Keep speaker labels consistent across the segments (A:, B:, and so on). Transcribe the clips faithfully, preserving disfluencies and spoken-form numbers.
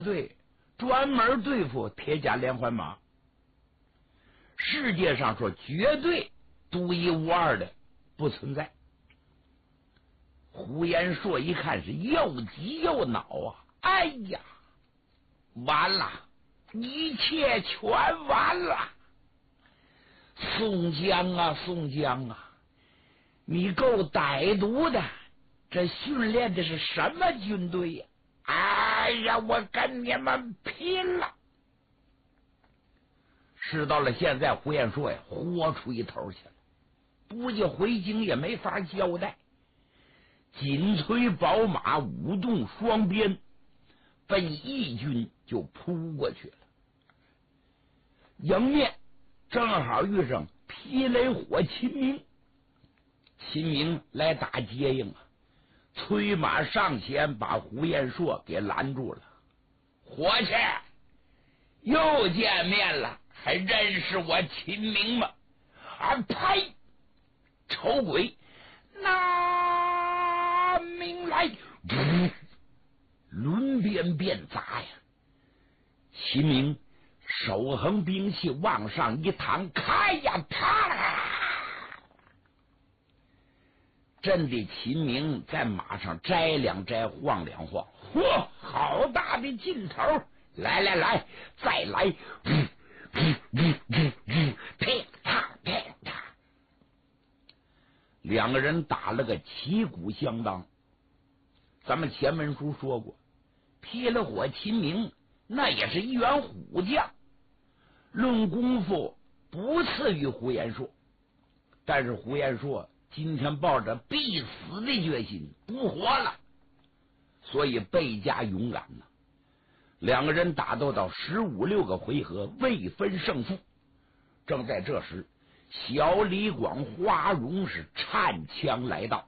A: 对，专门对付铁甲连环马。世界上说绝对独一无二的不存在。胡延硕一看是又急又恼啊！哎呀，完了，一切全完了！宋江啊，宋江啊，你够歹毒的！这训练的是什么军队呀？哎呀，我跟你们拼了！事到了现在，胡延硕呀，豁出一头去了，估计回京也没法交代。紧催宝马舞动双鞭，奔义军就扑过去了。迎面正好遇上霹雷火秦明，秦明来打接应啊，催马上前把胡延硕给拦住了。伙计，又见面了，还认识我秦明吗？啊呸！丑鬼，拿命来！轮鞭便砸呀！秦明手横兵器往上一躺，开呀，啪！震得秦明在马上摘两摘，晃两晃。嚯，好大的劲头！来来来，再来！噼啪噼啪，两个人打了个旗鼓相当。咱们前文书说过，霹雳火秦明那也是一员虎将，论功夫不次于胡延硕，但是胡延硕今天抱着必死的决心，不活了，所以倍加勇敢呢。两个人打斗到十五六个回合，未分胜负。正在这时，小李广、花荣是颤枪来到。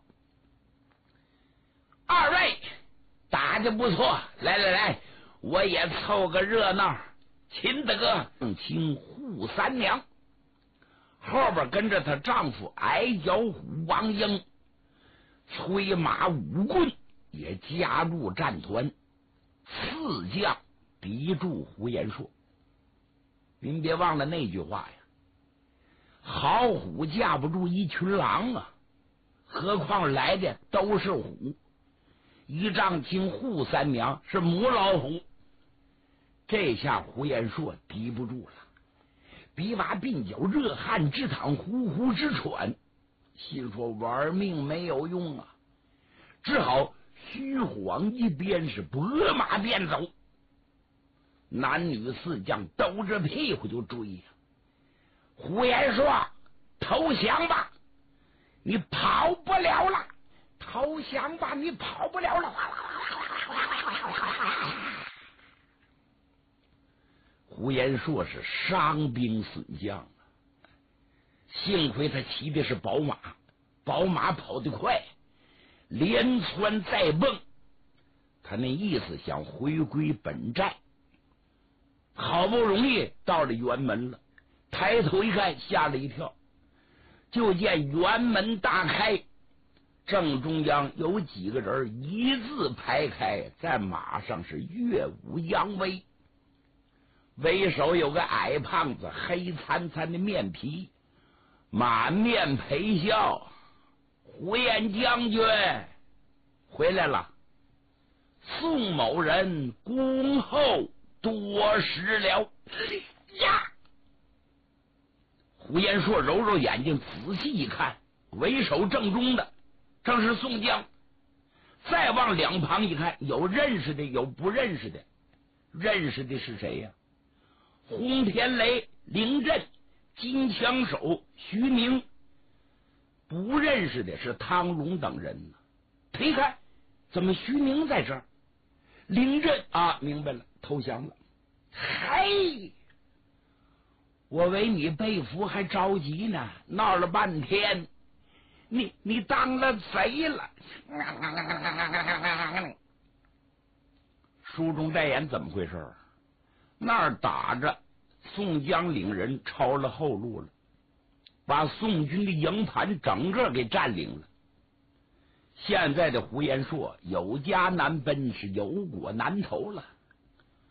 A: 二位打得不错，来来来，我也凑个热闹。秦德正卿扈三娘，后边跟着她丈夫矮脚虎王英，催马舞棍也加入战团，四将敌住胡延硕。您别忘了那句话呀，好虎架不住一群狼啊，何况来的都是虎。一丈青扈三娘是母老虎，这下胡延硕敌不住了，比把鬓角，热汗直淌，呼呼直喘，心说玩命没有用啊，只好虚晃一边，是拨马便走。男女四将抖着屁股就追呀！胡延硕，投降吧，你跑不了了！投降吧，你跑不了了！胡延硕是伤兵损将啊，幸亏他骑的是宝马，宝马跑得快，连窜带蹦，他那意思想回归本寨。好不容易到了辕门了，抬头一看，吓了一跳，就见辕门大开，正中央有几个人一字排开，在马上是乐舞扬威。为首有个矮胖子，黑惨惨的面皮，满面陪笑。胡延将军回来了，宋某人恭候多时了呀！胡延硕揉揉眼睛，仔细一看，为首正中的正是宋江。再往两旁一看，有认识的，有不认识的。认识的是谁呀？洪天雷、凌震、金枪手徐明。不认识的是汤龙等人呢。他一看，怎么徐明在这儿？凌震啊，明白了，投降了。嘿，我为你被俘还着急呢，闹了半天，你你当了贼了。书中代言怎么回事？那儿打着，宋江领人抄了后路了，把宋军的营盘整个给占领了。现在的胡延硕有家难奔，是有果难投了。